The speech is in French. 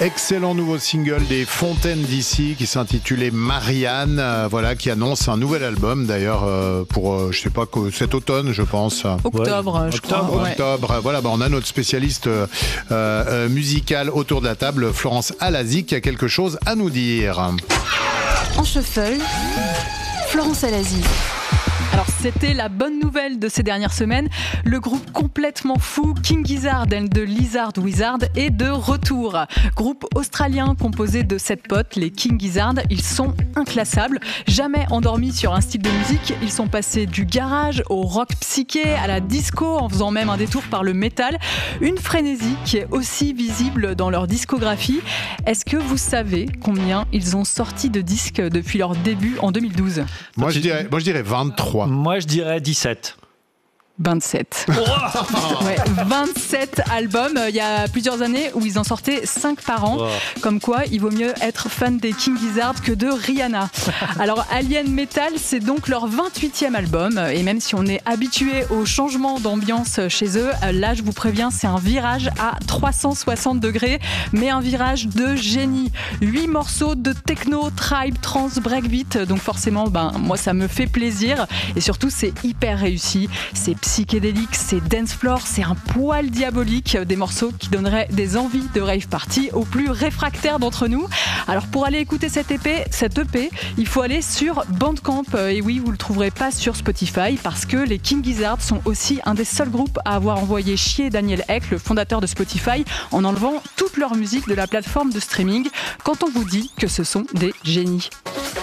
Excellent nouveau single des Fontaines d'ici qui s'intitulait Marianne, qui annonce un nouvel album d'ailleurs pour cet automne je pense. Octobre, je crois. Octobre. Voilà, on a notre spécialiste musical autour de la table, Florence Alazi, qui a quelque chose à nous dire. En shuffle, Florence Alazi. Alors c'était la bonne nouvelle de ces dernières semaines. Le groupe complètement fou King Gizzard and the Lizard Wizard est de retour. Groupe australien composé de 7 potes, les King Gizzard. Ils sont inclassables, jamais endormis sur un style de musique. Ils sont passés du garage au rock psyché, à la disco, en faisant même un détour par le métal. Une frénésie qui est aussi visible dans leur discographie. Est-ce que vous savez combien ils ont sorti de disques depuis leur début en 2012 ? Moi je dirais 23. Moi, je dirais 17. 27. Ouais, 27 albums. Il y a plusieurs années où ils en sortaient 5 par an. Comme quoi, il vaut mieux être fan des King Gizzard que de Rihanna. Alors, Alien Metal, c'est donc leur 28e album. Et même si on est habitué au changement d'ambiance chez eux, là, je vous préviens, c'est un virage à 360 degrés, mais un virage de génie. 8 morceaux de techno, tribe, trance, breakbeat. Donc forcément, moi, ça me fait plaisir. Et surtout, c'est hyper réussi. C'est psychédélique, c'est dance floor, c'est un poil diabolique, des morceaux qui donneraient des envies de rave party aux plus réfractaires d'entre nous. Alors pour aller écouter cette EP, il faut aller sur Bandcamp. Et oui, vous le trouverez pas sur Spotify parce que les King Gizzard sont aussi un des seuls groupes à avoir envoyé chier Daniel Ek, le fondateur de Spotify, en enlevant toute leur musique de la plateforme de streaming quand on vous dit que ce sont des génies.